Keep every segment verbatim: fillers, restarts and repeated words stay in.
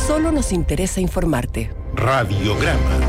solo nos interesa informarte. Radiograma.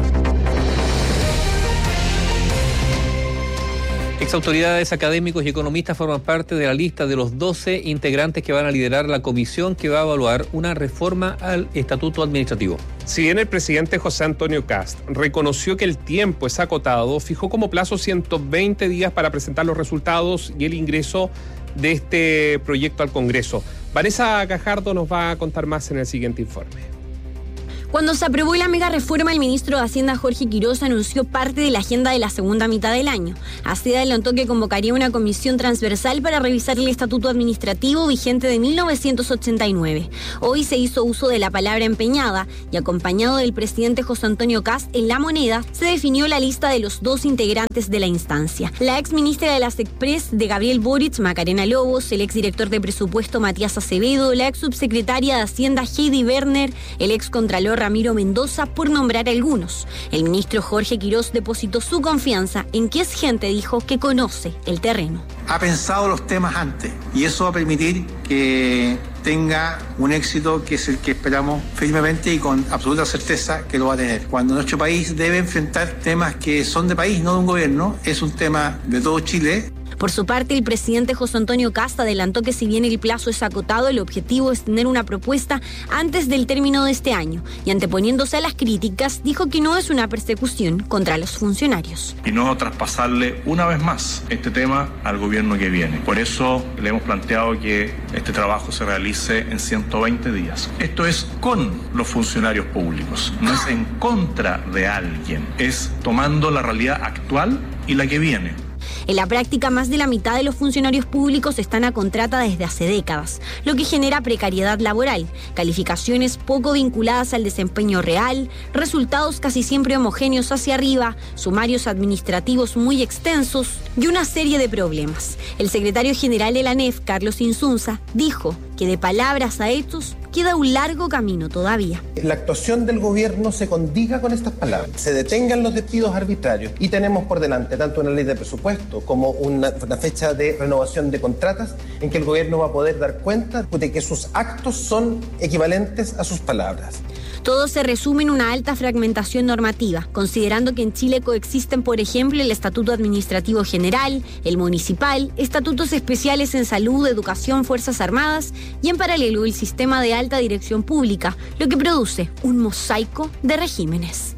Exautoridades, académicos y economistas forman parte de la lista de los doce integrantes que van a liderar la comisión que va a evaluar una reforma al estatuto administrativo. Si bien el presidente José Antonio Kast reconoció que el tiempo es acotado, fijó como plazo ciento veinte días para presentar los resultados y el ingreso de este proyecto al Congreso. Vanessa Gajardo nos va a contar más en el siguiente informe. Cuando se aprobó la mega reforma, el ministro de Hacienda Jorge Quiroz anunció parte de la agenda de la segunda mitad del año. Así adelantó que convocaría una comisión transversal para revisar el estatuto administrativo vigente de mil novecientos ochenta y nueve. Hoy se hizo uso de la palabra empeñada y, acompañado del presidente José Antonio Kast en La Moneda, se definió la lista de los dos integrantes de la instancia. La ex ministra de las Express de Gabriel Boric, Macarena Lobos, el ex director de presupuesto Matías Acevedo, la ex subsecretaria de Hacienda Heidi Werner, el ex contralor Ramiro Mendoza, por nombrar algunos. El ministro Jorge Quiroz depositó su confianza en que es gente, dijo, que conoce el terreno. Ha pensado los temas antes y eso va a permitir que tenga un éxito que es el que esperamos firmemente y con absoluta certeza que lo va a tener. Cuando nuestro país debe enfrentar temas que son de país, no de un gobierno, es un tema de todo Chile. Por su parte, el presidente José Antonio Kast adelantó que si bien el plazo es acotado, el objetivo es tener una propuesta antes del término de este año. Y anteponiéndose a las críticas, dijo que no es una persecución contra los funcionarios. Y no traspasarle una vez más este tema al gobierno que viene. Por eso le hemos planteado que este trabajo se realice en ciento veinte días. Esto es con los funcionarios públicos, no es en contra de alguien, es tomando la realidad actual y la que viene. En la práctica, más de la mitad de los funcionarios públicos están a contrata desde hace décadas, lo que genera precariedad laboral, calificaciones poco vinculadas al desempeño real, resultados casi siempre homogéneos hacia arriba, sumarios administrativos muy extensos y una serie de problemas. El secretario general de la A N E F, Carlos Insunza, dijo que de palabras a hechos queda un largo camino todavía. La actuación del gobierno se condiga con estas palabras, se detengan los despidos arbitrarios y tenemos por delante tanto una ley de presupuesto como una, una fecha de renovación de contratas en que el gobierno va a poder dar cuenta de que sus actos son equivalentes a sus palabras. Todo se resume en una alta fragmentación normativa, considerando que en Chile coexisten, por ejemplo, el Estatuto Administrativo General, el Municipal, estatutos especiales en salud, educación, Fuerzas Armadas y en paralelo el sistema de alta dirección pública, lo que produce un mosaico de regímenes.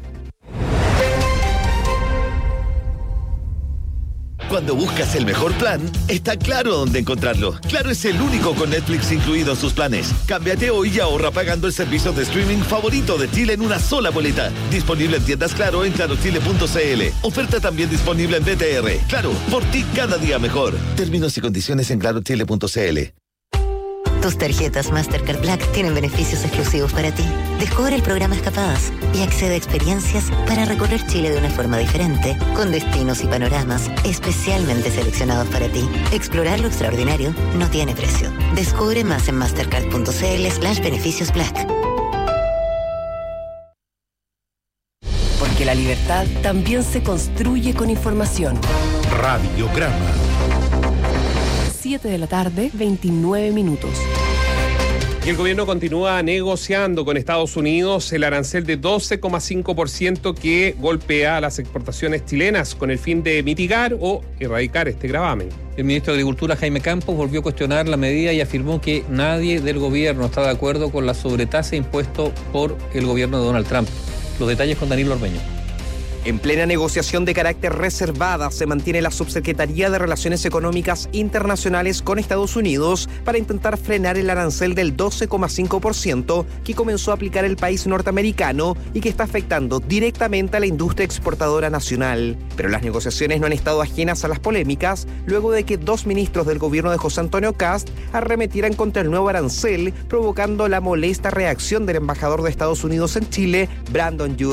Cuando buscas el mejor plan, está Claro dónde encontrarlo. Claro es el único con Netflix incluido en sus planes. Cámbiate hoy y ahorra pagando el servicio de streaming favorito de Chile en una sola boleta. Disponible en tiendas Claro en claro chile punto c l. Oferta también disponible en B T R. Claro, por ti cada día mejor. Términos y condiciones en claro chile punto c l. Tus tarjetas Mastercard Black tienen beneficios exclusivos para ti. Descubre el programa Escapadas y accede a experiencias para recorrer Chile de una forma diferente, con destinos y panoramas especialmente seleccionados para ti. Explorar lo extraordinario no tiene precio. Descubre más en mastercard punto c l slash beneficios black. Porque la libertad también se construye con información. Radiograma. siete de la tarde, veintinueve minutos. Y el gobierno continúa negociando con Estados Unidos el arancel de doce coma cinco por ciento que golpea a las exportaciones chilenas con el fin de mitigar o erradicar este gravamen. El ministro de Agricultura, Jaime Campos, volvió a cuestionar la medida y afirmó que nadie del gobierno está de acuerdo con la sobretasa impuesto por el gobierno de Donald Trump. Los detalles con Danilo Ormeño. En plena negociación de carácter reservada se mantiene la Subsecretaría de Relaciones Económicas Internacionales con Estados Unidos para intentar frenar el arancel del doce coma cinco por ciento que comenzó a aplicar el país norteamericano y que está afectando directamente a la industria exportadora nacional. Pero las negociaciones no han estado ajenas a las polémicas luego de que dos ministros del gobierno de José Antonio Kast arremetieran contra el nuevo arancel, provocando la molesta reacción del embajador de Estados Unidos en Chile, Brandon Judd.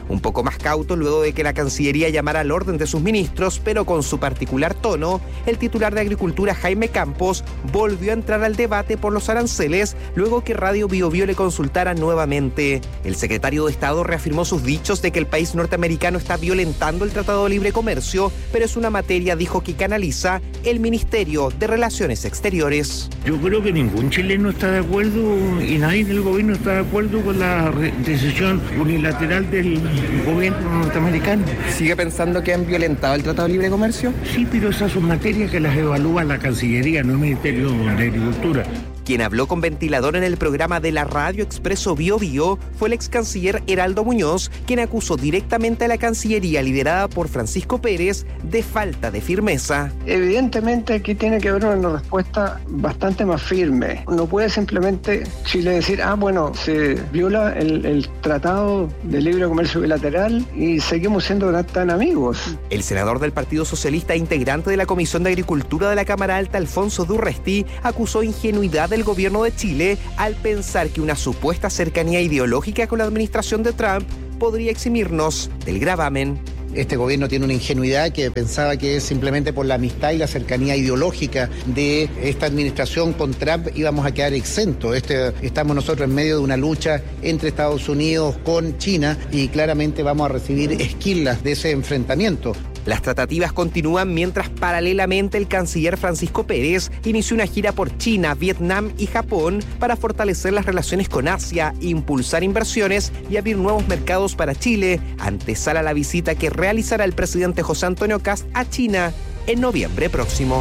Un poco más cauto luego de que la Cancillería llamara al orden de sus ministros, pero con su particular tono, el titular de Agricultura, Jaime Campos, volvió a entrar al debate por los aranceles luego que Radio Bio Bio le consultara nuevamente. El secretario de Estado reafirmó sus dichos de que el país norteamericano está violentando el Tratado de Libre Comercio, pero es una materia, dijo, que canaliza el Ministerio de Relaciones Exteriores. Yo creo que ningún chileno está de acuerdo y nadie del gobierno está de acuerdo con la decisión unilateral del gobierno norteamericano. ¿Sigue pensando que han violentado el Tratado de Libre Comercio? Sí, pero esas son materias que las evalúa la Cancillería, no el Ministerio de Agricultura. Quien habló con ventilador en el programa de la radio Expreso Bio Bio fue el ex canciller Heraldo Muñoz, quien acusó directamente a la Cancillería liderada por Francisco Pérez de falta de firmeza. Evidentemente aquí tiene que haber una respuesta bastante más firme. No puede simplemente Chile decir, ah, bueno, se viola el, el Tratado de Libre Comercio Bilateral y seguimos siendo tan amigos. El senador del Partido Socialista e integrante de la Comisión de Agricultura de la Cámara Alta, Alfonso Durresti, acusó ingenuidad del gobierno de Chile al pensar que una supuesta cercanía ideológica con la administración de Trump podría eximirnos del gravamen. Este gobierno tiene una ingenuidad que pensaba que simplemente por la amistad y la cercanía ideológica de esta administración con Trump íbamos a quedar exentos. Este, estamos nosotros en medio de una lucha entre Estados Unidos con China y claramente vamos a recibir esquilas de ese enfrentamiento. Las tratativas continúan mientras paralelamente el canciller Francisco Pérez inició una gira por China, Vietnam y Japón para fortalecer las relaciones con Asia, impulsar inversiones y abrir nuevos mercados para Chile, antesala la visita que realizará el presidente José Antonio Kast a China en noviembre próximo.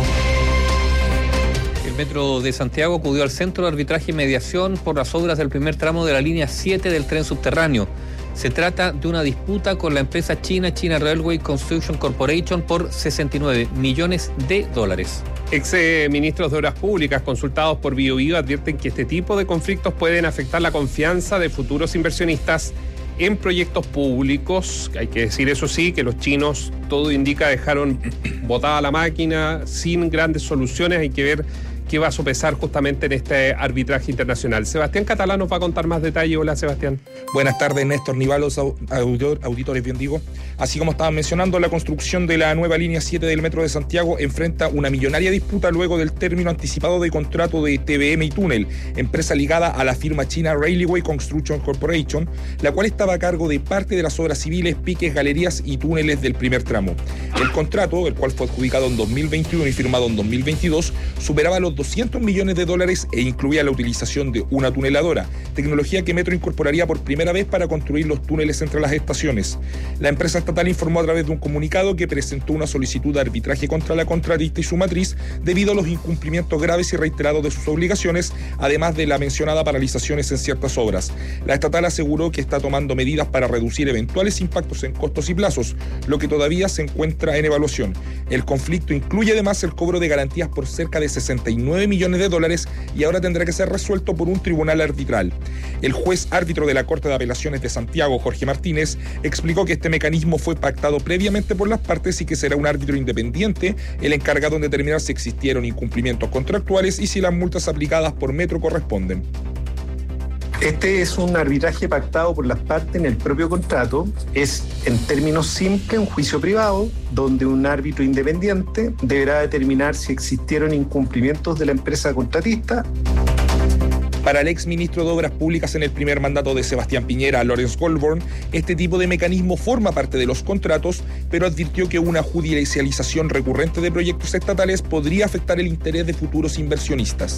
El Metro de Santiago acudió al Centro de Arbitraje y Mediación por las obras del primer tramo de la línea siete del tren subterráneo. Se trata de una disputa con la empresa china China Railway Construction Corporation por sesenta y nueve millones de dólares. Ex eh, ministros de Obras Públicas consultados por Bio Bio advierten que este tipo de conflictos pueden afectar la confianza de futuros inversionistas en proyectos públicos. Hay que decir, eso sí, que los chinos, todo indica, dejaron botada la máquina sin grandes soluciones. Hay que ver qué va a sopesar justamente en este arbitraje internacional. Sebastián Catalán nos va a contar más detalles. Hola, Sebastián. Buenas tardes, Néstor Nivalos, auditor, auditores, bien digo. Así como estaban mencionando, la construcción de la nueva línea siete del Metro de Santiago enfrenta una millonaria disputa luego del término anticipado de contrato de T V M y Túnel, empresa ligada a la firma china Railway Construction Corporation, la cual estaba a cargo de parte de las obras civiles, piques, galerías y túneles del primer tramo. El contrato, el cual fue adjudicado en dos mil veintiuno y firmado en dos mil veintidós, superaba los doscientos millones de dólares e incluía la utilización de una tuneladora, tecnología que Metro incorporaría por primera vez para construir los túneles entre las estaciones. La empresa estatal informó a través de un comunicado que presentó una solicitud de arbitraje contra la contratista y su matriz debido a los incumplimientos graves y reiterados de sus obligaciones, además de la mencionada paralizaciones en ciertas obras. La estatal aseguró que está tomando medidas para reducir eventuales impactos en costos y plazos, lo que todavía se encuentra en evaluación. El conflicto incluye además el cobro de garantías por cerca de sesenta y nueve millones de dólares y ahora tendrá que ser resuelto por un tribunal arbitral. El juez árbitro de la Corte de Apelaciones de Santiago, Jorge Martínez, explicó que este mecanismo fue pactado previamente por las partes y que será un árbitro independiente el encargado en determinar si existieron incumplimientos contractuales y si las multas aplicadas por Metro corresponden. Este es un arbitraje pactado por las partes en el propio contrato. Es, en términos simples, un juicio privado donde un árbitro independiente deberá determinar si existieron incumplimientos de la empresa contratista. Para el ex ministro de Obras Públicas en el primer mandato de Sebastián Piñera, Lawrence Goldborn, este tipo de mecanismo forma parte de los contratos, pero advirtió que una judicialización recurrente de proyectos estatales podría afectar el interés de futuros inversionistas.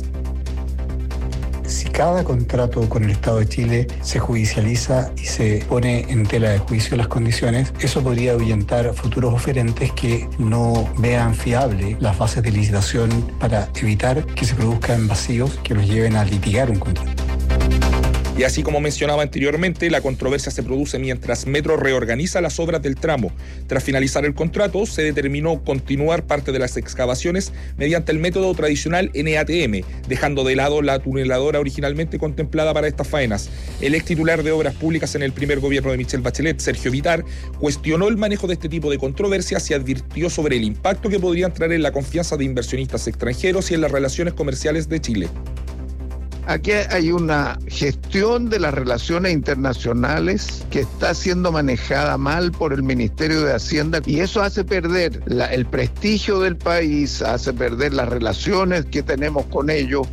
Si cada contrato con el Estado de Chile se judicializa y se pone en tela de juicio las condiciones, eso podría ahuyentar futuros oferentes que no vean fiable las bases de licitación para evitar que se produzcan vacíos que los lleven a litigar un contrato. Y así como mencionaba anteriormente, la controversia se produce mientras Metro reorganiza las obras del tramo. Tras finalizar el contrato, se determinó continuar parte de las excavaciones mediante el método tradicional N A T M, dejando de lado la tuneladora originalmente contemplada para estas faenas. El ex titular de Obras Públicas en el primer gobierno de Michelle Bachelet, Sergio Vitar, cuestionó el manejo de este tipo de controversias y advirtió sobre el impacto que podrían traer en la confianza de inversionistas extranjeros y en las relaciones comerciales de Chile. Aquí hay una gestión de las relaciones internacionales que está siendo manejada mal por el Ministerio de Hacienda y eso hace perder la, el prestigio del país, hace perder las relaciones que tenemos con ellos.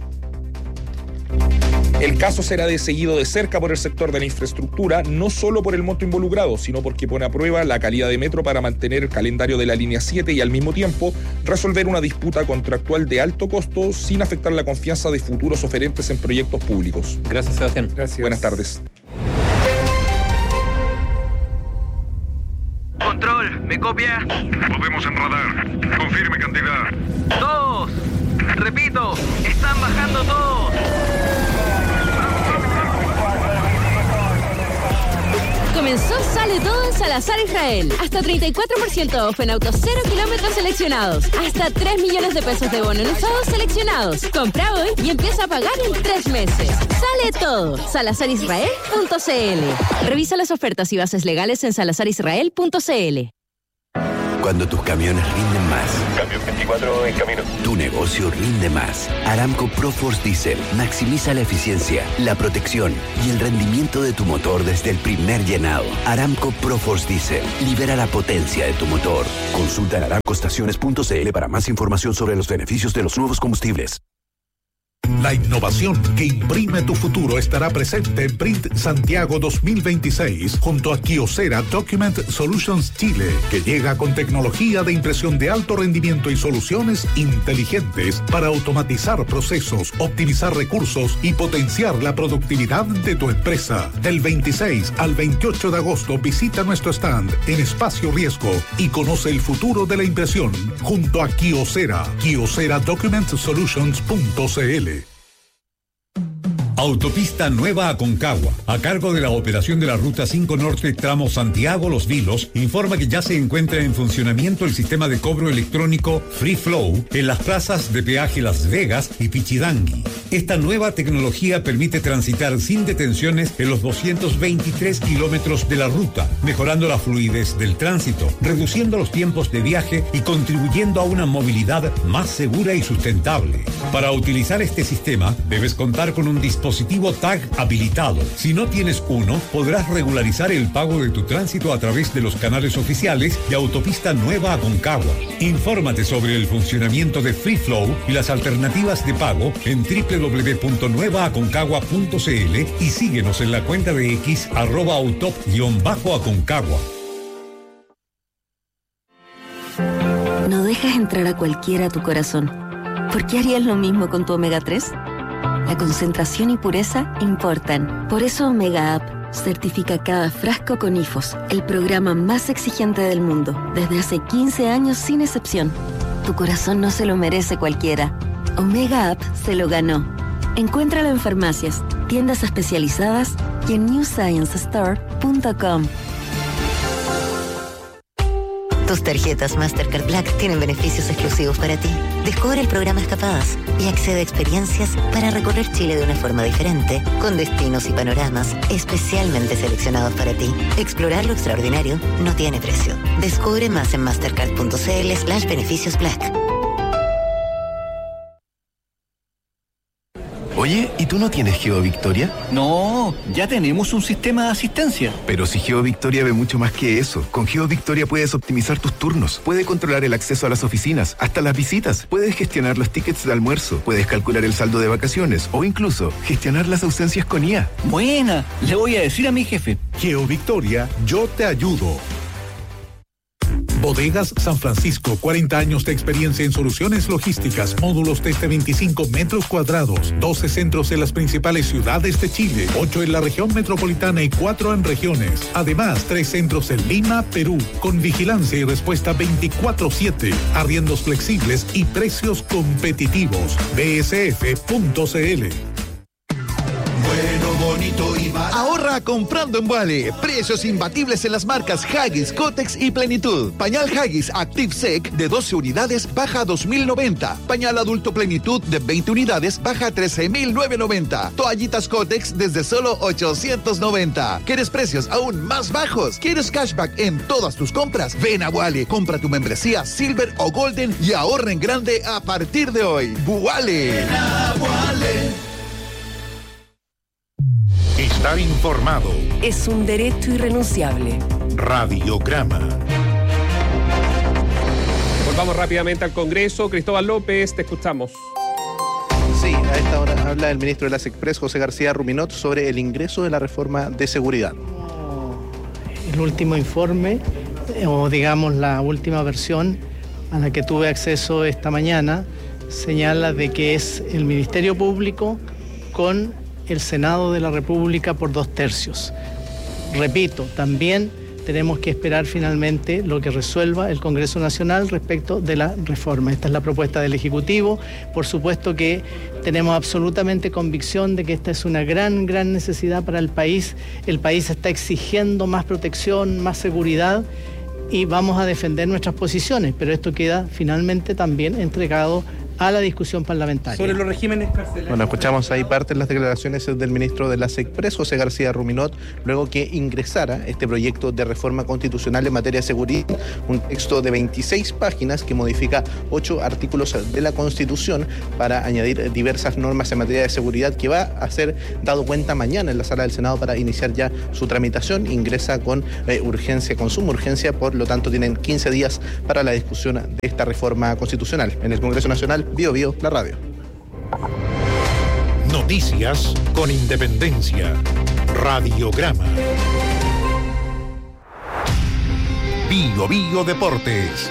El caso será de seguido de cerca por el sector de la infraestructura, no solo por el monto involucrado, sino porque pone a prueba la calidad de Metro para mantener el calendario de la línea siete y al mismo tiempo resolver una disputa contractual de alto costo sin afectar la confianza de futuros oferentes en proyectos públicos. Gracias, Sebastián. Gracias. Buenas tardes. Control, ¿me copia? Podemos en radar. Confirme cantidad. Dos. Repito, están bajando todos. Comenzó Sale Todo en Salazar Israel. Hasta treinta y cuatro por ciento off en autos cero kilómetros seleccionados. Hasta tres millones de pesos de bono en usados seleccionados. Compra hoy y empieza a pagar en tres meses. Sale Todo. salazar israel punto c l. Revisa las ofertas y bases legales en salazar israel punto c l. Cuando tus camiones rinden más. Camión veinticuatro en camino. Tu negocio rinde más. Aramco ProForce Diesel maximiza la eficiencia, la protección y el rendimiento de tu motor desde el primer llenado. Aramco ProForce Diesel libera la potencia de tu motor. Consulta en aramco estaciones punto c l para más información sobre los beneficios de los nuevos combustibles. La innovación que imprime tu futuro estará presente en Print Santiago dos mil veintiséis junto a Kyocera Document Solutions Chile, que llega con tecnología de impresión de alto rendimiento y soluciones inteligentes para automatizar procesos, optimizar recursos y potenciar la productividad de tu empresa. Del veintiséis al veintiocho de agosto visita nuestro stand en Espacio Riesgo y conoce el futuro de la impresión junto a Kyocera. Kyocera Document Solutions punto c l. Autopista Nueva Aconcagua, a cargo de la operación de la Ruta cinco Norte tramo Santiago-Los Vilos, informa que ya se encuentra en funcionamiento el sistema de cobro electrónico Free Flow en las plazas de peaje Las Vegas y Pichidangui. Esta nueva tecnología permite transitar sin detenciones en los doscientos veintitrés kilómetros de la ruta, mejorando la fluidez del tránsito, reduciendo los tiempos de viaje y contribuyendo a una movilidad más segura y sustentable. Para utilizar este sistema, debes contar con un dispositivo TAG habilitado. Si no tienes uno, podrás regularizar el pago de tu tránsito a través de los canales oficiales de Autopista Nueva Aconcagua. Infórmate sobre el funcionamiento de Free Flow y las alternativas de pago en doble u doble u doble u punto nueva aconcagua punto c l y síguenos en la cuenta de X arroba autop-aconcagua. No dejas entrar a cualquiera a tu corazón. ¿Por qué harías lo mismo con tu omega tres? La concentración y pureza importan. Por eso Omega Up certifica cada frasco con I F O S, el programa más exigente del mundo, desde hace quince años sin excepción. Tu corazón no se lo merece cualquiera. Omega Up se lo ganó. Encuéntralo en farmacias, tiendas especializadas y en new science store punto com. Tus tarjetas Mastercard Black tienen beneficios exclusivos para ti. Descubre el programa Escapadas y accede a experiencias para recorrer Chile de una forma diferente, con destinos y panoramas especialmente seleccionados para ti. Explorar lo extraordinario no tiene precio. Descubre más en mastercard punto c l slash beneficios black. Oye, ¿y tú no tienes GeoVictoria? No, ya tenemos un sistema de asistencia. Pero si GeoVictoria ve mucho más que eso. Con GeoVictoria puedes optimizar tus turnos, puedes controlar el acceso a las oficinas, hasta las visitas, puedes gestionar los tickets de almuerzo, puedes calcular el saldo de vacaciones o incluso gestionar las ausencias con I A. Buena, le voy a decir a mi jefe. GeoVictoria, yo te ayudo. Bodegas San Francisco, cuarenta años de experiencia en soluciones logísticas, módulos desde veinticinco metros cuadrados, doce centros en las principales ciudades de Chile, ocho en la región metropolitana y cuatro en regiones. Además, tres centros en Lima, Perú, con vigilancia y respuesta veinticuatro siete, arriendos flexibles y precios competitivos. b s f punto c l. Bueno, bonito y barato. Ahorra comprando en Wally. Precios imbatibles en las marcas Huggies, Kotex y Plenitud. Pañal Huggies Active Sec de doce unidades baja a dos mil noventa. Pañal Adulto Plenitud de veinte unidades baja a trece mil novecientos noventa. Toallitas Kotex desde solo ochocientos noventa. ¿Quieres precios aún más bajos? ¿Quieres cashback en todas tus compras? Ven a Wally, compra tu membresía Silver o Golden y ahorra en grande a partir de hoy. ¡Wally! Estar informado es un derecho irrenunciable. Radiograma. Volvamos rápidamente al Congreso. Cristóbal López, te escuchamos. Sí, a esta hora habla el ministro de la SECPRES, José García Ruminot, sobre el ingreso de la reforma de seguridad. El último informe, o digamos la última versión a la que tuve acceso esta mañana, señala de que es el Ministerio Público con el Senado de la República por dos tercios. Repito, también tenemos que esperar finalmente lo que resuelva el Congreso Nacional respecto de la reforma. Esta es la propuesta del Ejecutivo. Por supuesto que tenemos absolutamente convicción de que esta es una gran, gran necesidad para el país. El país está exigiendo más protección, más seguridad, y vamos a defender nuestras posiciones, pero esto queda finalmente también entregado a la discusión parlamentaria. Sobre los regímenes carcelarios. Bueno, escuchamos ahí parte de las declaraciones del ministro de la SECPRES, José García Ruminot, luego que ingresara este proyecto de reforma constitucional en materia de seguridad, un texto de veintiséis páginas que modifica ocho artículos de la Constitución para añadir diversas normas en materia de seguridad, que va a ser dado cuenta mañana en la sala del Senado para iniciar ya su tramitación. Ingresa con eh, urgencia, con suma urgencia, por lo tanto tienen quince días para la discusión de esta reforma constitucional. En el Congreso Nacional, Bio Bio, la radio. Noticias con independencia. Radiograma. Bio Bio Deportes.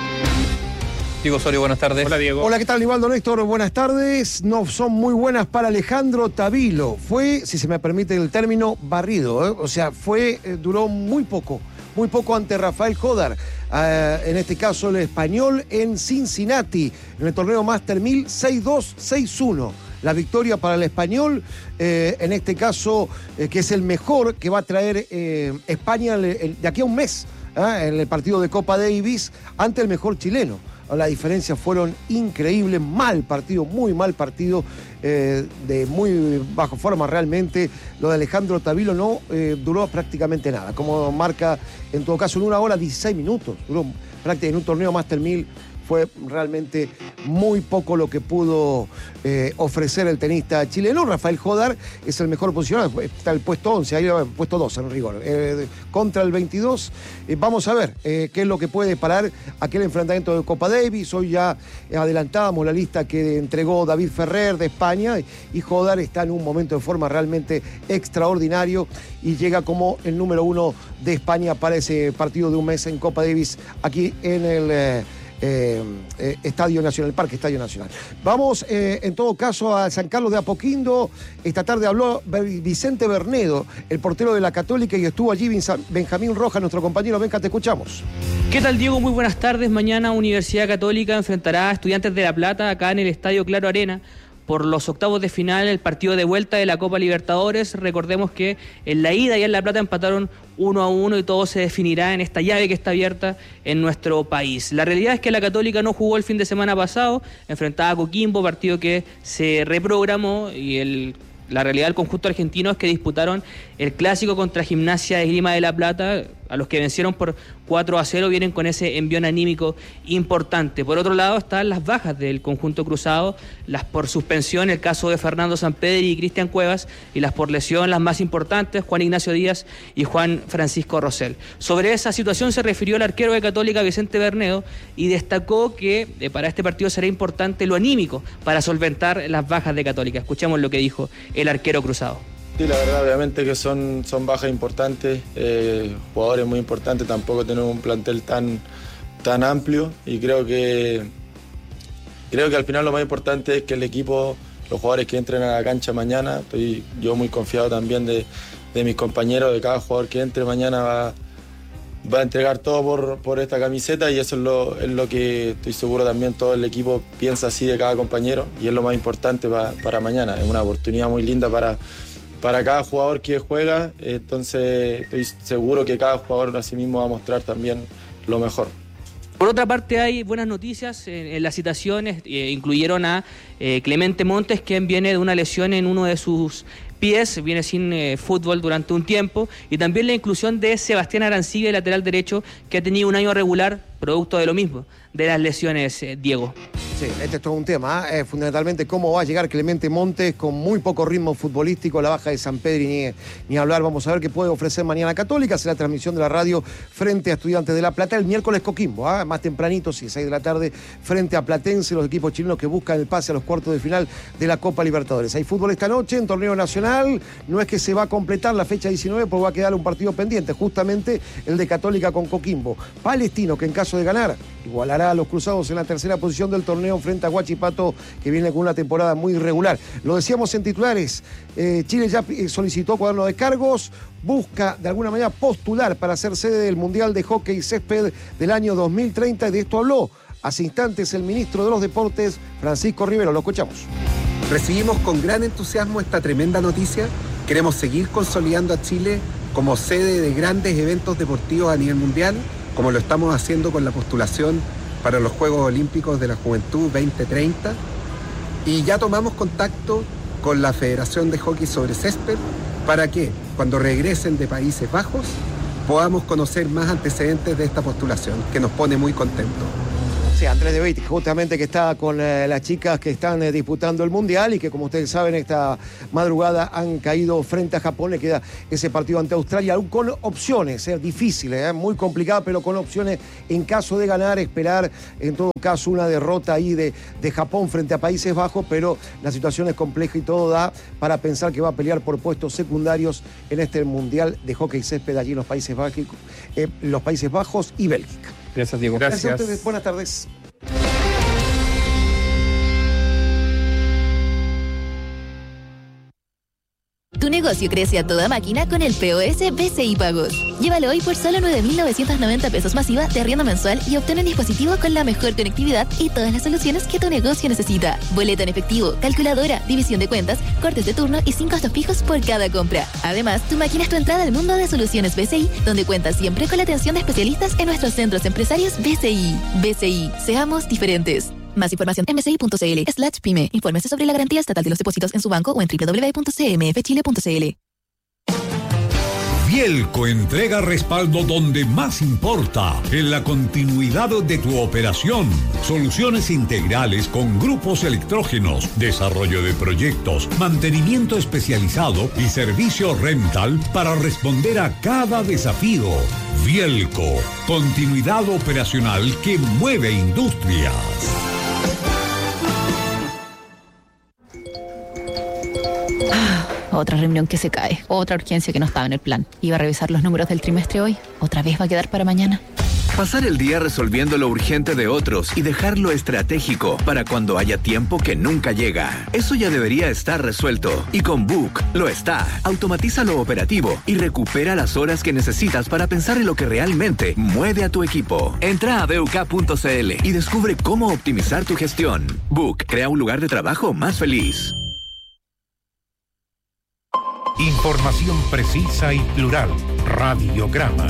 Diego Osorio, buenas tardes. Hola, Diego. Hola, ¿qué tal, Nivaldo, Néstor? Buenas tardes. No son muy buenas para Alejandro Tavilo. Fue, si se me permite el término, barrido, ¿eh? O sea, fue, eh, duró muy poco. Muy poco ante Rafael Jodar, uh, en este caso el español en Cincinnati, en el torneo Master mil, seis dos, seis uno. La victoria para el español, eh, en este caso, eh, que es el mejor que va a traer eh, España el, el, de aquí a un mes, ¿eh? En el partido de Copa Davis, ante el mejor chileno. Las diferencias fueron increíbles, mal partido, muy mal partido, eh, de muy baja forma realmente. Lo de Alejandro Tavilo no eh, duró prácticamente nada, como marca en todo caso en una hora dieciséis minutos, duró prácticamente en un torneo Master mil. Fue realmente muy poco lo que pudo eh, ofrecer el tenista chileno. Rafael Jodar es el mejor posicionado, está el puesto once, ahí el puesto doce en rigor, eh, contra el veintidós. Eh, vamos a ver eh, qué es lo que puede parar aquel enfrentamiento de Copa Davis. Hoy ya adelantábamos la lista que entregó David Ferrer de España, y Jodar está en un momento de forma realmente extraordinario y llega como el número uno de España para ese partido de un mes en Copa Davis aquí en el... Eh, Eh, eh, Estadio Nacional, el Parque Estadio Nacional. Vamos eh, en todo caso a San Carlos de Apoquindo. Esta tarde habló Vicente Bernedo, el portero de la Católica, y estuvo allí Benjamín Rojas, nuestro compañero. Benja, te escuchamos. ¿Qué tal, Diego? Muy buenas tardes. Mañana Universidad Católica enfrentará a Estudiantes de La Plata acá en el Estadio Claro Arena por los octavos de final, el partido de vuelta de la Copa Libertadores. Recordemos que en la ida y en La Plata empataron uno a uno y todo se definirá en esta llave que está abierta en nuestro país. La realidad es que la Católica no jugó el fin de semana pasado, enfrentaba a Coquimbo, partido que se reprogramó, y el... la realidad del conjunto argentino es que disputaron el clásico contra Gimnasia de Esgrima de La Plata, a los que vencieron por cuatro a cero, vienen con ese envión anímico importante. Por otro lado están las bajas del conjunto cruzado, las por suspensión, el caso de Fernando Sampedri y Cristian Cuevas, y las por lesión, las más importantes, Juan Ignacio Díaz y Juan Francisco Rosell. Sobre esa situación se refirió el arquero de Católica, Vicente Bernedo, y destacó que eh, para este partido será importante lo anímico para solventar las bajas de Católica. Escuchemos lo que dijo el arquero cruzado. Sí, la verdad, obviamente que son, son bajas importantes, eh, jugadores muy importantes, tampoco tenemos un plantel tan, tan amplio, y creo que, creo que al final lo más importante es que el equipo, los jugadores que entren a la cancha mañana, estoy yo muy confiado también de, de mis compañeros, de cada jugador que entre mañana va, va a entregar todo por, por esta camiseta, y eso es lo, es lo que estoy seguro también todo el equipo piensa así de cada compañero, y es lo más importante para, para mañana. Es una oportunidad muy linda para... para cada jugador que juega, entonces estoy seguro que cada jugador a sí mismo va a mostrar también lo mejor. Por otra parte, hay buenas noticias en, en las citaciones, eh, incluyeron a eh, Clemente Montes, quien viene de una lesión en uno de sus pies, viene sin eh, fútbol durante un tiempo, y también la inclusión de Sebastián Arancibia, lateral derecho, que ha tenido un año regular, producto de lo mismo, de las lesiones, eh, Diego. Sí, este es todo un tema, ¿eh? Fundamentalmente cómo va a llegar Clemente Montes con muy poco ritmo futbolístico, la baja de San Pedro y ni, ni hablar. Vamos a ver qué puede ofrecer mañana Católica. Será transmisión de la radio frente a Estudiantes de La Plata. El miércoles Coquimbo, ¿eh? Más tempranito, sí, seis de la tarde, frente a Platense, los equipos chilenos que buscan el pase a los cuartos de final de la Copa Libertadores. Hay fútbol esta noche en torneo nacional. No es que se va a completar la fecha diecinueve, porque va a quedar un partido pendiente, justamente el de Católica con Coquimbo. Palestino, que en caso de ganar, igualará a los cruzados en la tercera posición del torneo frente a Huachipato, que viene con una temporada muy irregular. Lo decíamos en titulares, eh, Chile ya solicitó cuaderno de cargos, busca de alguna manera postular para ser sede del Mundial de Hockey y Césped del año dos mil treinta, y de esto habló hace instantes el ministro de los Deportes, Francisco Rivero. Lo escuchamos. Recibimos con gran entusiasmo esta tremenda noticia. Queremos seguir consolidando a Chile como sede de grandes eventos deportivos a nivel mundial, como lo estamos haciendo con la postulación para los Juegos Olímpicos de la Juventud veinte treinta, y ya tomamos contacto con la Federación de Hockey sobre Césped para que, cuando regresen de Países Bajos, podamos conocer más antecedentes de esta postulación, que nos pone muy contentos. Sí, Andrés de Beit, justamente que está con eh, las chicas que están eh, disputando el Mundial y que, como ustedes saben, esta madrugada han caído frente a Japón. Le queda ese partido ante Australia, aún con opciones, eh, difíciles, eh, muy complicado, pero con opciones en caso de ganar, esperar en todo caso una derrota ahí de, de Japón frente a Países Bajos, pero la situación es compleja y todo da para pensar que va a pelear por puestos secundarios en este Mundial de Hockey y Césped allí en los Países Bajos, eh, los Países Bajos y Bélgica. Gracias, Diego. Gracias. Gracias a ustedes. Buenas tardes. Tu negocio crece a toda máquina con el P O S B C I Pagos. Llévalo hoy por solo nueve mil novecientos noventa pesos masiva de arriendo mensual y obtén un dispositivo con la mejor conectividad y todas las soluciones que tu negocio necesita. Boleta en efectivo, calculadora, división de cuentas, cortes de turno y sin costos fijos por cada compra. Además, tu máquina es tu entrada al mundo de soluciones B C I, donde cuentas siempre con la atención de especialistas en nuestros centros empresarios B C I. B C I, seamos diferentes. Más información en bci.cl slash pyme. Infórmese sobre la garantía estatal de los depósitos en su banco o en doble u doble u doble u punto c m f chile punto c l. Vielco entrega respaldo donde más importa, en la continuidad de tu operación. Soluciones integrales con grupos electrógenos, desarrollo de proyectos, mantenimiento especializado y servicio rental para responder a cada desafío. Vielco, continuidad operacional que mueve industrias. Otra reunión que se cae, otra urgencia que no estaba en el plan. Iba a revisar los números del trimestre hoy, otra vez va a quedar para mañana. Pasar el día resolviendo lo urgente de otros y dejar lo estratégico para cuando haya tiempo que nunca llega. Eso ya debería estar resuelto. Y con Book lo está. Automatiza lo operativo y recupera las horas que necesitas para pensar en lo que realmente mueve a tu equipo. Entra a b u k punto c l y descubre cómo optimizar tu gestión. Book crea un lugar de trabajo más feliz. Información precisa y plural. Radiograma.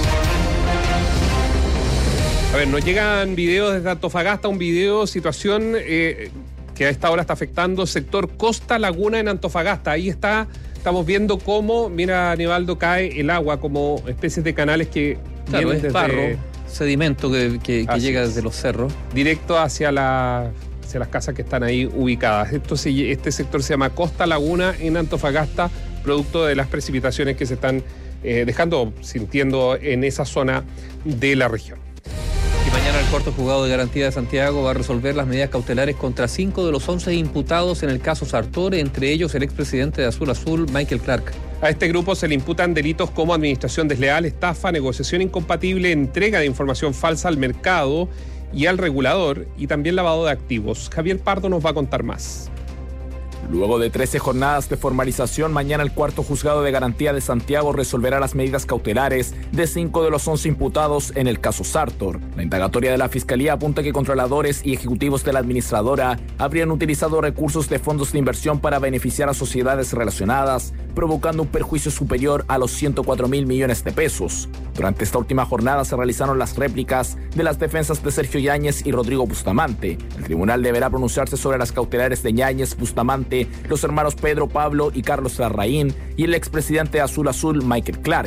A ver, nos llegan videos desde Antofagasta, un video, situación eh, que a esta hora está afectando sector Costa Laguna en Antofagasta. Ahí está, estamos viendo cómo, mira, Aníbaldo, cae el agua como especies de canales que claro, vienen es desde barro, sedimento que, que, que llega desde los cerros. Directo hacia, la, hacia las casas que están ahí ubicadas. Esto se, este sector se llama Costa Laguna en Antofagasta, producto de las precipitaciones que se están eh, dejando, sintiendo en esa zona de la región. Y mañana el Cuarto Juzgado de Garantía de Santiago va a resolver las medidas cautelares contra cinco de los once imputados en el caso Sartori, entre ellos el expresidente de Azul Azul, Michael Clark. A este grupo se le imputan delitos como administración desleal, estafa, negociación incompatible, entrega de información falsa al mercado y al regulador, y también lavado de activos. Javier Pardo nos va a contar más. Luego de trece jornadas de formalización, mañana el Cuarto Juzgado de Garantía de Santiago resolverá las medidas cautelares de cinco de los once imputados en el caso Sartor. La indagatoria de la Fiscalía apunta que controladores y ejecutivos de la administradora habrían utilizado recursos de fondos de inversión para beneficiar a sociedades relacionadas, provocando un perjuicio superior a los ciento cuatro mil millones de pesos. Durante esta última jornada se realizaron las réplicas de las defensas de Sergio Yáñez y Rodrigo Bustamante. El tribunal deberá pronunciarse sobre las cautelares de Yáñez, Bustamante, los hermanos Pedro, Pablo y Carlos Larraín y el expresidente de Azul Azul, Michael Clark.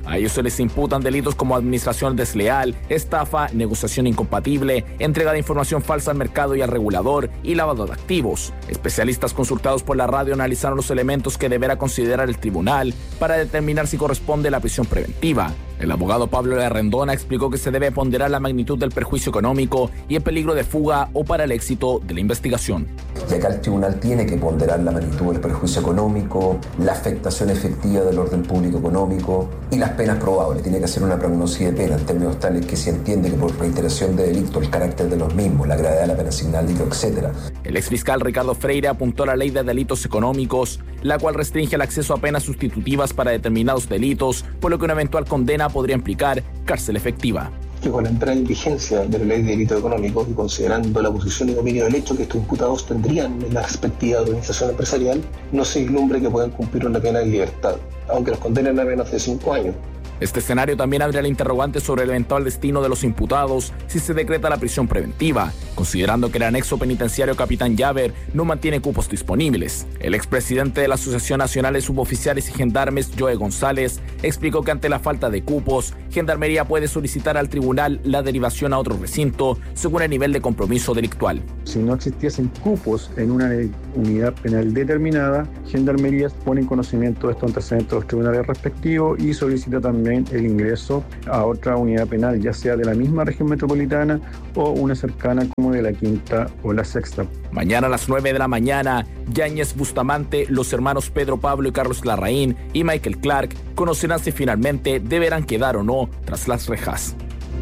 A ellos se les imputan delitos como administración desleal, estafa, negociación incompatible, entrega de información falsa al mercado y al regulador y lavado de activos. Especialistas consultados por la radio analizaron los elementos que deberá considerar el tribunal para determinar si corresponde la prisión preventiva. El abogado Pablo Larrendona explicó que se debe ponderar la magnitud del perjuicio económico y el peligro de fuga o para el éxito de la investigación. Y acá el tribunal tiene que ponderar la magnitud del perjuicio económico, la afectación efectiva del orden público económico y las penas probables. Tiene que hacer una prognosis de pena en términos tales que se entiende que por reiteración de delito, el carácter de los mismos, la gravedad de la pena asignada, etcétera. El exfiscal Ricardo Freire apuntó a la ley de delitos económicos, la cual restringe el acceso a penas sustitutivas para determinados delitos, por lo que una eventual condena podría implicar cárcel efectiva. Que con la entrada en vigencia de la ley de delitos económicos y considerando la posición y dominio del hecho que estos imputados tendrían en la respectiva organización empresarial, no se vislumbre que puedan cumplir una pena en libertad, aunque los condenen a menos de cinco años. Este escenario también abre la interrogante sobre el eventual destino de los imputados si se decreta la prisión preventiva, considerando que el anexo penitenciario Capitán Llaver no mantiene cupos disponibles. El expresidente de la Asociación Nacional de Suboficiales y Gendarmes, Joe González, explicó que ante la falta de cupos, Gendarmería puede solicitar al tribunal la derivación a otro recinto según el nivel de compromiso delictual. Si no existiesen cupos en una unidad penal determinada, Gendarmería pone en conocimiento de estos antecedentes de los tribunales respectivos y solicita también el ingreso a otra unidad penal, ya sea de la misma región metropolitana o una cercana como de la quinta o la sexta. Mañana a las nueve de la mañana, Yáñez Bustamante, los hermanos Pedro Pablo y Carlos Larraín y Michael Clark conocerán si finalmente deberán quedar o no tras las rejas.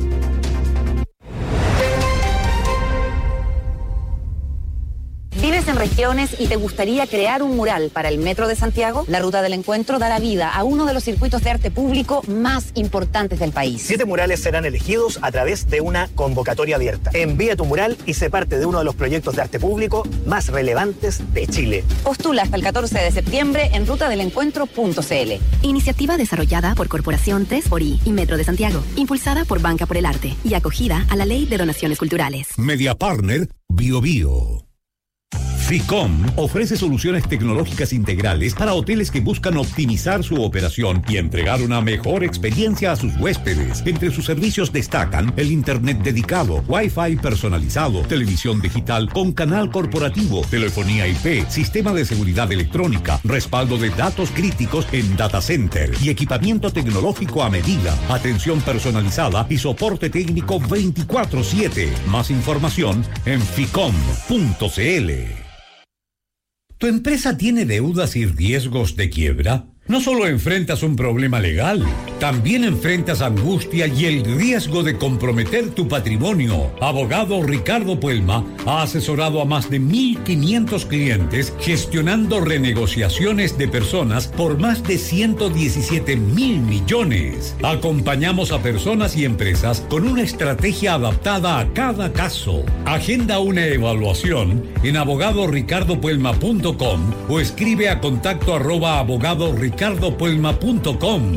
¿Vives en regiones y te gustaría crear un mural para el Metro de Santiago? La Ruta del Encuentro dará vida a uno de los circuitos de arte público más importantes del país. Siete murales serán elegidos a través de una convocatoria abierta. Envía tu mural y sé parte de uno de los proyectos de arte público más relevantes de Chile. Postula hasta el catorce de septiembre en ruta del encuentro punto c l. Iniciativa desarrollada por Corporación T E S, Ori y Metro de Santiago. Impulsada por Banca por el Arte y acogida a la Ley de Donaciones Culturales. Media Partner Bio Bio. Ficom ofrece soluciones tecnológicas integrales para hoteles que buscan optimizar su operación y entregar una mejor experiencia a sus huéspedes. Entre sus servicios destacan el internet dedicado, Wi-Fi personalizado, televisión digital con canal corporativo, telefonía I P, sistema de seguridad electrónica, respaldo de datos críticos en data center y equipamiento tecnológico a medida, atención personalizada y soporte técnico veinticuatro siete. Más información en ficom punto c l. ¿Tu empresa tiene deudas y riesgos de quiebra? No solo enfrentas un problema legal, también enfrentas angustia y el riesgo de comprometer tu patrimonio. Abogado Ricardo Puelma ha asesorado a más de mil quinientos clientes gestionando renegociaciones de personas por más de ciento diecisiete mil millones. Acompañamos a personas y empresas con una estrategia adaptada a cada caso. Agenda una evaluación en abogado ricardo puelma punto com o escribe a contacto arroba abogado ricardo puelma punto com.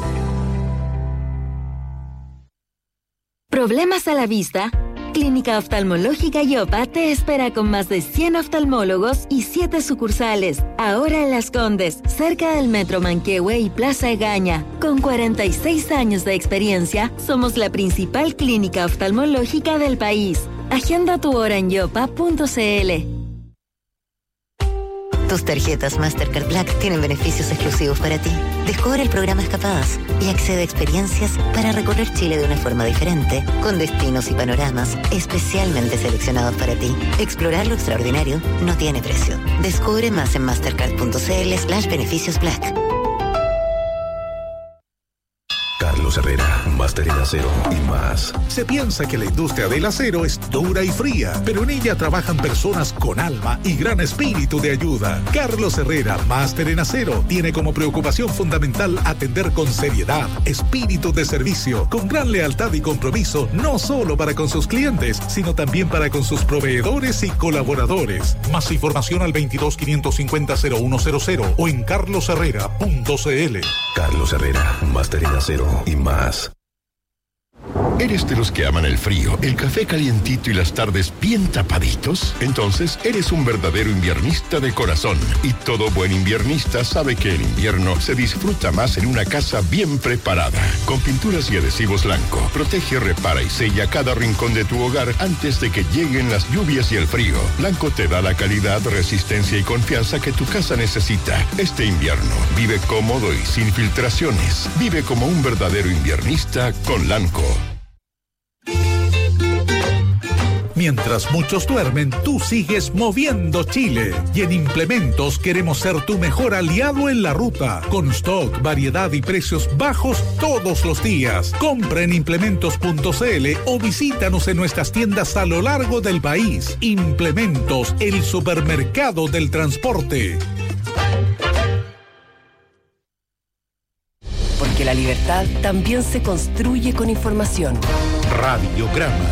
¿Problemas a la vista? Clínica Oftalmológica Yopa te espera con más de cien oftalmólogos y siete sucursales. Ahora en Las Condes, cerca del Metro Manquehue y Plaza Egaña. Con cuarenta y seis años de experiencia, somos la principal clínica oftalmológica del país. Agenda tu hora en yopa punto c l. Tus tarjetas Mastercard Black tienen beneficios exclusivos para ti. Descubre el programa Escapadas y accede a experiencias para recorrer Chile de una forma diferente, con destinos y panoramas especialmente seleccionados para ti. Explorar lo extraordinario no tiene precio. Descubre más en mastercard punto c l slash beneficios black. Carlos Herrera, máster en acero y más. Se piensa que la industria del acero es dura y fría, pero en ella trabajan personas con alma y gran espíritu de ayuda. Carlos Herrera, máster en acero, tiene como preocupación fundamental atender con seriedad, espíritu de servicio, con gran lealtad y compromiso, no solo para con sus clientes, sino también para con sus proveedores y colaboradores. Más información al veintidós quinientos cincuenta cero uno cero cero o en carlos herrera punto c l. Carlos Herrera, máster en acero y más. ¿Eres de los que aman el frío, el café calientito y las tardes bien tapaditos? Entonces, eres un verdadero inviernista de corazón. Y todo buen inviernista sabe que el invierno se disfruta más en una casa bien preparada. Con pinturas y adhesivos Lanco, protege, repara y sella cada rincón de tu hogar antes de que lleguen las lluvias y el frío. Lanco te da la calidad, resistencia y confianza que tu casa necesita. Este invierno, vive cómodo y sin filtraciones. Vive como un verdadero inviernista con Lanco. Mientras muchos duermen, tú sigues moviendo Chile. Y en Implementos queremos ser tu mejor aliado en la ruta. Con stock, variedad y precios bajos todos los días. Compra en implementos punto c l o visítanos en nuestras tiendas a lo largo del país. Implementos, el supermercado del transporte. Porque la libertad también se construye con información. Radiograma.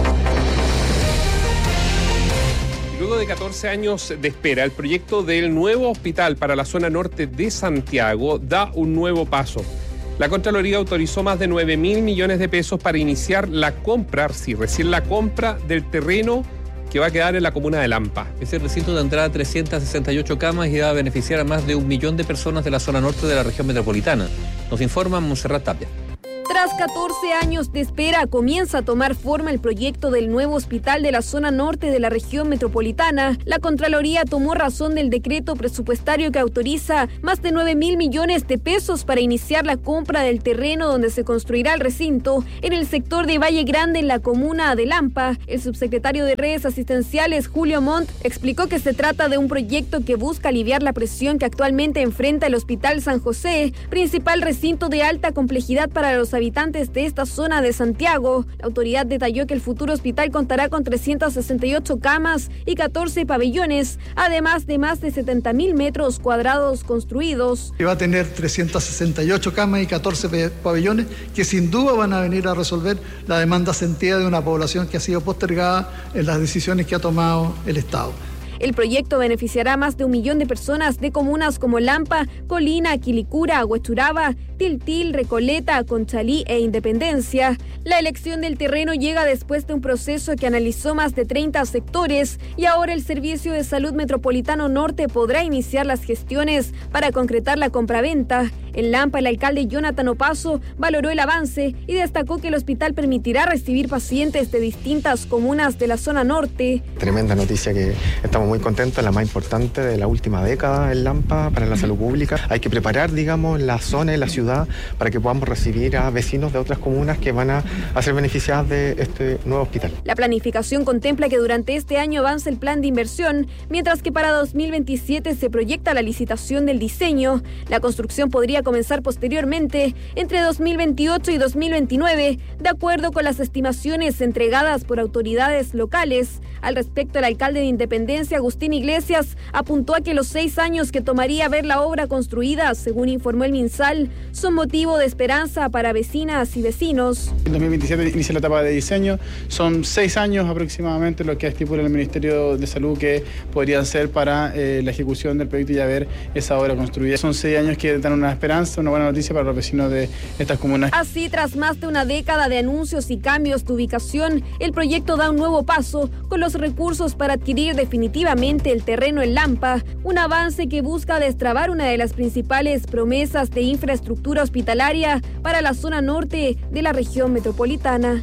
Luego de catorce años de espera, el proyecto del nuevo hospital para la zona norte de Santiago da un nuevo paso. La Contraloría autorizó más de nueve mil millones de pesos para iniciar la compra, sí, recién la compra del terreno que va a quedar en la comuna de Lampa. Ese recinto tendrá trescientas sesenta y ocho camas y va a beneficiar a más de un millón de personas de la zona norte de la región metropolitana. Nos informa Montserrat Tapia. Tras catorce años de espera, comienza a tomar forma el proyecto del nuevo hospital de la zona norte de la región metropolitana. La Contraloría tomó razón del decreto presupuestario que autoriza más de nueve mil millones de pesos para iniciar la compra del terreno donde se construirá el recinto en el sector de Valle Grande, en la comuna de Lampa. El subsecretario de Redes Asistenciales, Julio Montt, explicó que se trata de un proyecto que busca aliviar la presión que actualmente enfrenta el Hospital San José, principal recinto de alta complejidad para los habitantes de esta zona de Santiago. La autoridad detalló que el futuro hospital contará con trescientas sesenta y ocho camas y catorce pabellones, además de más de setenta mil metros cuadrados construidos. Que va a tener trescientas sesenta y ocho camas y catorce pabellones que sin duda van a venir a resolver la demanda sentida de una población que ha sido postergada en las decisiones que ha tomado el Estado. El proyecto beneficiará a más de un millón de personas de comunas como Lampa, Colina, Quilicura, Huechuraba, Tiltil, Recoleta, Conchalí e Independencia. La elección del terreno llega después de un proceso que analizó más de treinta sectores y ahora el Servicio de Salud Metropolitano Norte podrá iniciar las gestiones para concretar la compraventa. En Lampa, el alcalde Jonathan Opaso valoró el avance y destacó que el hospital permitirá recibir pacientes de distintas comunas de la zona norte. Tremenda noticia que estamos muy contentos, la más importante de la última década en Lampa para la salud pública. Hay que preparar, digamos, la zona y la ciudad para que podamos recibir a vecinos de otras comunas que van a, a ser beneficiadas de este nuevo hospital. La planificación contempla que durante este año avance el plan de inversión, mientras que para dos mil veintisiete se proyecta la licitación del diseño. La construcción podría comenzar posteriormente entre dos mil veintiocho y dos mil veintinueve, de acuerdo con las estimaciones entregadas por autoridades locales. Al respecto, el alcalde de Independencia, Agustín Iglesias, apuntó a que los seis años que tomaría ver la obra construida, según informó el MinSal, son motivo de esperanza para vecinas y vecinos. En dos mil veintisiete inicia la etapa de diseño, son seis años aproximadamente lo que estipula el Ministerio de Salud que podrían ser para eh, la ejecución del proyecto y ya ver esa obra construida. Son seis años que dan una esperanza, una buena noticia para los vecinos de estas comunas. Así, tras más de una década de anuncios y cambios de ubicación, el proyecto da un nuevo paso con los recursos para adquirir definitivamente el terreno en Lampa, un avance que busca destrabar una de las principales promesas de infraestructura hospitalaria para la zona norte de la región metropolitana.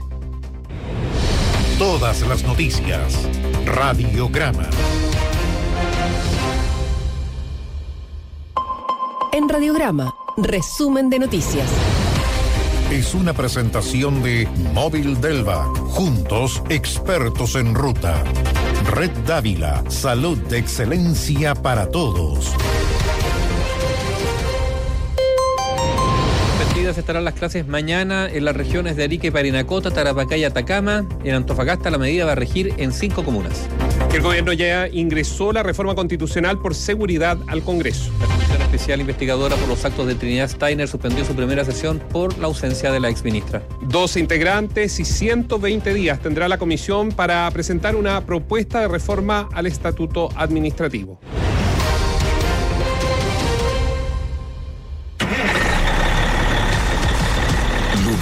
Todas las noticias. Radiograma. En Radiograma, resumen de noticias. Es una presentación de Móvil Delva. Juntos, expertos en ruta. Red Dávila. Salud de excelencia para todos. Suspendidas estarán las clases mañana en las regiones de Arica y Parinacota, Tarapacá y Atacama. En Antofagasta la medida va a regir en cinco comunas. El gobierno ya ingresó la reforma constitucional por seguridad al Congreso. La Comisión Especial Investigadora por los actos de Trinidad Steiner suspendió su primera sesión por la ausencia de la exministra. doce integrantes y ciento veinte días tendrá la comisión para presentar una propuesta de reforma al estatuto administrativo.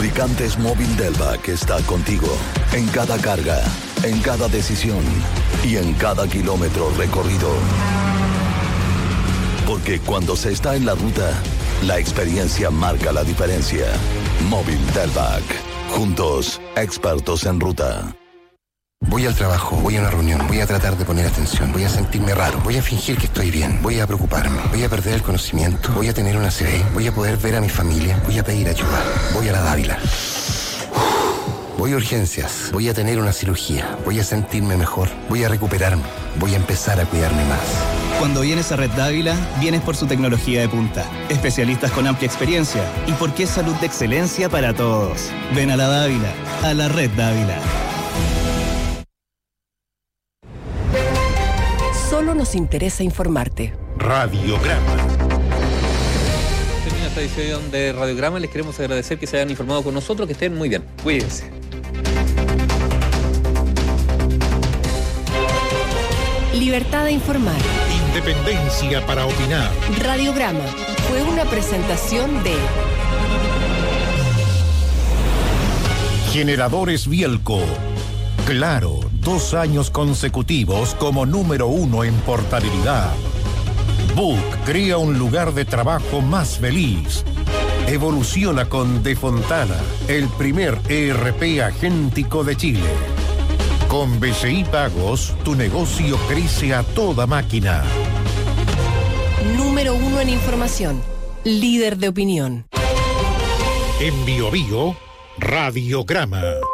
Lubricantes Móvil Delvac está contigo en cada carga, en cada decisión y en cada kilómetro recorrido. Porque cuando se está en la ruta, la experiencia marca la diferencia. Móvil Delvac. Juntos, expertos en ruta. Voy al trabajo, voy a una reunión, voy a tratar de poner atención, voy a sentirme raro, voy a fingir que estoy bien, voy a preocuparme, voy a perder el conocimiento, voy a tener una C V, voy a poder ver a mi familia, voy a pedir ayuda, voy a la Dávila. Voy a urgencias, voy a tener una cirugía, voy a sentirme mejor, voy a recuperarme, voy a empezar a cuidarme más. Cuando vienes a Red Dávila, vienes por su tecnología de punta, especialistas con amplia experiencia y porque es salud de excelencia para todos. Ven a la Dávila, a la Red Dávila. Solo nos interesa informarte. Radiograma. Termina esta edición de Radiograma. Les queremos agradecer que se hayan informado con nosotros, que estén muy bien. Cuídense. Libertad de informar. Independencia para opinar. Radiograma fue una presentación de Generadores Bielco. Claro, dos años consecutivos como número uno en portabilidad. Book crea un lugar de trabajo más feliz. Evoluciona con De Fontana, el primer E R P agéntico de Chile. Con B C I Pagos, tu negocio crece a toda máquina. número uno en información, líder de opinión. En Bio Bio, Radiograma.